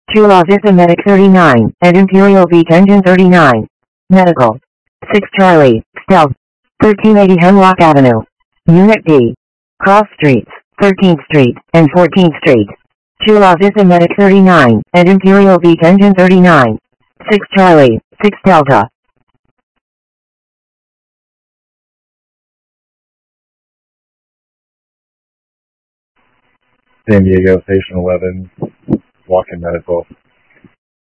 Chula Vista Medic 39, and Imperial Beach Engine 39. Medical. 6 Charlie, Stealth. 1380 Hemlock Avenue. Unit D. Cross Streets, 13th Street, and 14th Street. Chula Vista Medic 39, and Imperial Beach Engine 39. 6 Charlie, 6 Delta. San Diego, Station 11, walk-in medical.